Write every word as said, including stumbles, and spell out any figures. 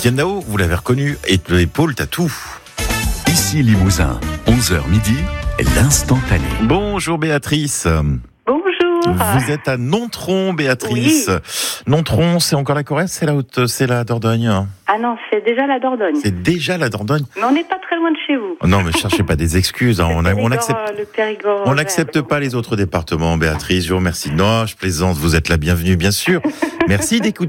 Étienne Dao, vous l'avez reconnu, et l'épaule tatou. Ici Limousin, onze heures midi, l'instantané. Bonjour Béatrice. Bonjour. Vous êtes à Nontron, Béatrice. Oui. Nontron, c'est encore la Corrèze, c'est la haute, c'est la Dordogne. Ah non, c'est déjà la Dordogne. C'est déjà la Dordogne. Mais on n'est pas très loin de chez vous. Non, mais cherchez pas des excuses. Hein. On, a- on accepte. Périgord, le Périgord On vert. n'accepte pas les autres départements, Béatrice. Je vous remercie. Non, je plaisante. Vous êtes la bienvenue, bien sûr. Merci d'écouter.